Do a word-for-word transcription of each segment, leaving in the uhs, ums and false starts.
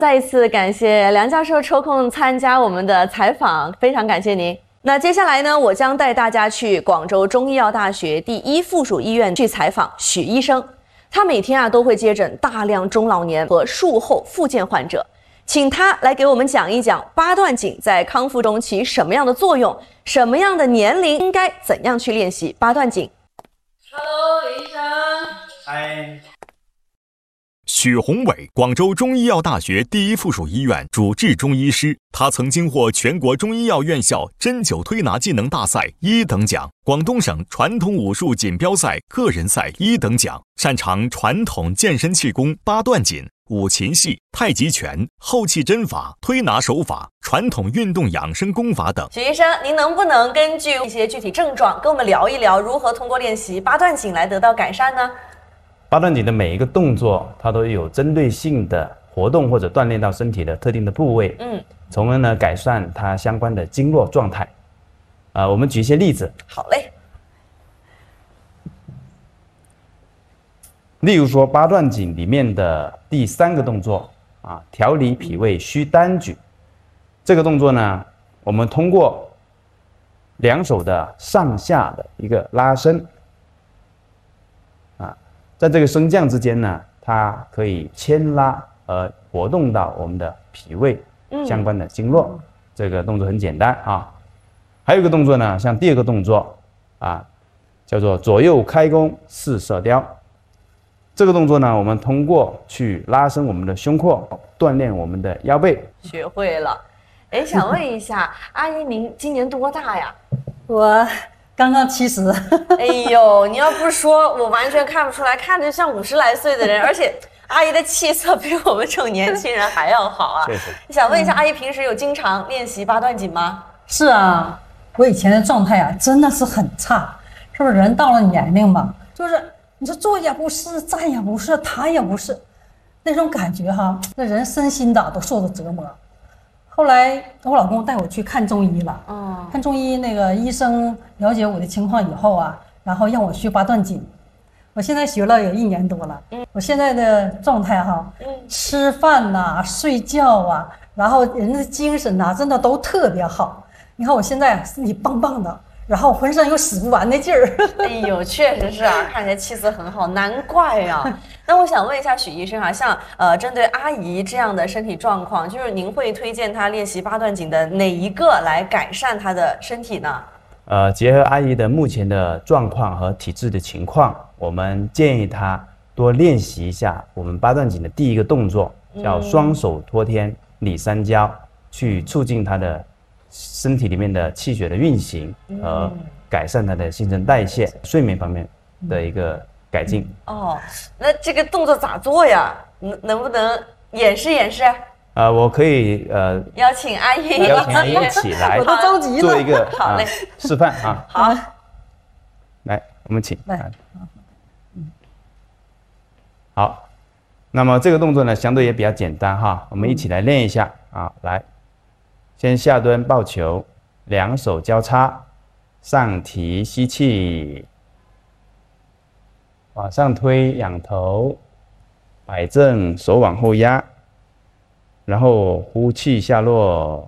再一次感谢梁教授抽空参加我们的采访，非常感谢您。那接下来呢，我将带大家去广州中医药大学第一附属医院去采访许医生。他每天啊都会接诊大量中老年和术后复健患者，请他来给我们讲一讲八段锦在康复中起什么样的作用，什么样的年龄应该怎样去练习八段锦。Hello， 李医生。 嗨。 许宏伟，广州中医药大学第一附属医院主治中医师，他曾经获全国中医药院校针灸推拿技能大赛一等奖、广东省传统武术锦标赛个人赛一等奖，擅长传统健身气功、八段锦、五禽戏、太极拳、后气针法、推拿手法、传统运动养生功法等。 许医生，您能不能根据一些具体症状跟我们聊一聊，如何通过练习八段锦来得到改善呢？ 八段锦的每一个动作，它都有针对性的活动或者锻炼到身体的特定的部位，嗯，从而呢改善它相关的经络状态。啊、呃，我们举一些例子。 好嘞。 例如说八段锦里面的第三个动作啊，调理脾胃虚单举。这个动作呢，我们通过两手的上下的一个拉伸。在这个升降之间呢，它可以牵拉而活动到我们的脾胃相关的经络。嗯、这个动作很简单啊。还有一个动作呢，像第二个动作啊，叫做左右开弓四射雕。这个动作呢，我们通过去拉伸我们的胸廓，锻炼我们的腰背。 学会了。哎，想问一下，阿姨您今年多大呀？ 我。刚刚七十， 哎呦，你要不说，我完全看不出来，看着像五十来岁的人，而且阿姨的气色比我们这种年轻人还要好啊。 谢谢。 想问一下，阿姨平时有经常练习八段锦吗？ 是啊，我以前的状态啊，真的是很差，是不是？人到了年龄嘛，就是你说坐也不是，站也不是，躺也不是，那种感觉哈，那人身心的都受着折磨。后来我老公带我去看中医了，哦，看中医那个医生了解我的情况以后啊，然后让我学八段锦，我现在学了有一年多了，嗯，我现在的状态哈，嗯，吃饭呐、睡觉啊，然后人的精神呐、啊，真的都特别好。你看我现在身体棒棒的，然后浑身有使不完的劲儿。 哎呦，确实是啊，看起来气色很好，难怪啊。那我想问一下许医生啊，像呃针对阿姨这样的身体状况，就是您会推荐她练习八段锦的哪一个来改善她的身体呢？ 呃，结合阿姨的目前的状况和体质的情况，我们建议她多练习一下我们八段锦的第一个动作，叫双手托天理三焦，嗯、去促进她的身体里面的气血的运行和改善她的新陈代谢、嗯、睡眠方面的一个改进。 哦，那这个动作咋做呀？能能不能演示演示？ 呃，我可以呃邀请阿姨， 邀请阿姨一起来， 我都着急了， 做一个好嘞、 呃、示范啊。 好， 来，我们请。 来， 好，那么这个动作呢，相对也比较简单哈，我们一起来练一下啊。来，先下蹲抱球，两手交叉，上提吸气。往上推，仰头，摆正，手往后压，然后呼气下落，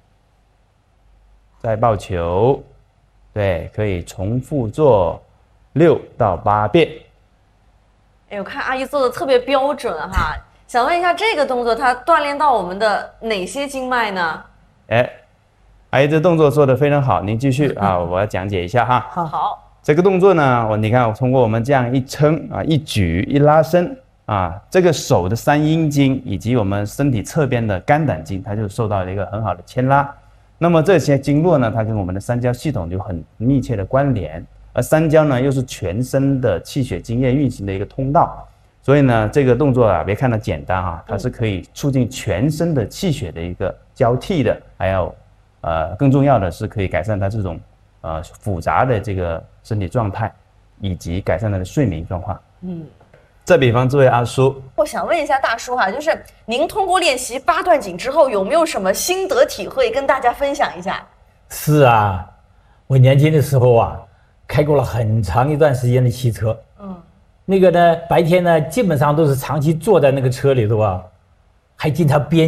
再抱球，对，可以重复做六到八遍。 哎，我看阿姨做的特别标准哈，想问一下，这个动作它锻炼到我们的哪些经脉呢？ 哎，阿姨这动作做得非常好，您继续啊，我要讲解一下哈。 好好。 这个动作呢，我你看，我通过我们这样一撑啊，一举一拉伸啊，这个手的三阴经以及我们身体侧边的肝胆经，它就受到了一个很好的牵拉。那么这些经络呢，它跟我们的三焦系统就很密切的关联，而三焦呢又是全身的气血津液运行的一个通道，所以呢，这个动作啊，别看它简单哈，它是可以促进全身的气血的一个交替的，还有呃更重要的是可以改善它这种呃复杂的这个身体状态，以及改善他的睡眠状况。嗯，再比方这位阿叔， 我想问一下大叔哈，就是您通过练习八段锦之后，有没有什么心得体会跟大家分享一下？ 是啊，我年轻的时候啊，开过了很长一段时间的汽车。嗯，那个呢，白天呢，基本上都是长期坐在那个车里头啊，还经常编